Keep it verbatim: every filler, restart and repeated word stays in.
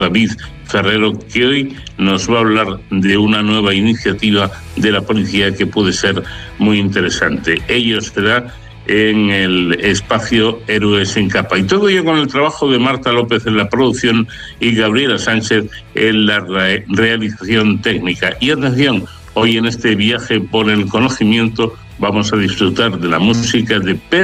David Ferrero, que hoy nos va a hablar de una nueva iniciativa de la policía que puede ser muy interesante. Ello será en el espacio Héroes en Capa. Y todo ello con el trabajo de Marta López en la producción y Gabriela Sánchez en la re- realización técnica. Y atención, hoy en este viaje por el conocimiento vamos a disfrutar de la música de Pedro